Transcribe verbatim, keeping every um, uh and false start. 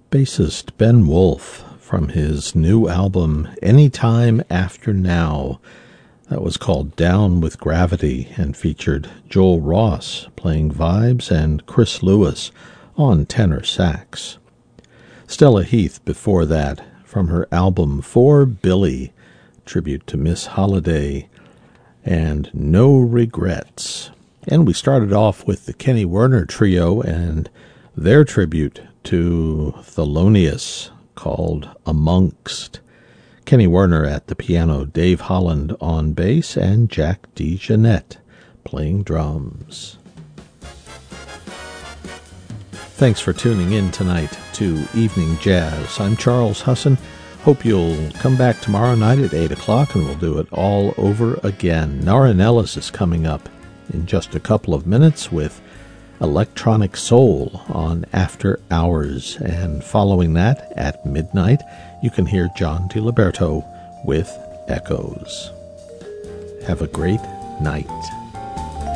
Bassist Ben Wolf from his new album Anytime After Now. That was called Down with Gravity and featured Joel Ross playing vibes and Chris Lewis on tenor sax. Stella Heath before that from her album For Billy, tribute to Miss Holiday, and No Regrets. And we started off with the Kenny Werner Trio and their tribute to Thelonious called Amongst. Kenny Werner at the piano, Dave Holland on bass, and Jack DeJohnette playing drums. Thanks for tuning in tonight to Evening Jazz. I'm Charles Husson. Hope you'll come back tomorrow night at eight o'clock and we'll do it all over again. Nara Nellis is coming up in just a couple of minutes with Electronic Soul on After Hours. And following that, at midnight, you can hear John DiLiberto with Echoes. Have a great night.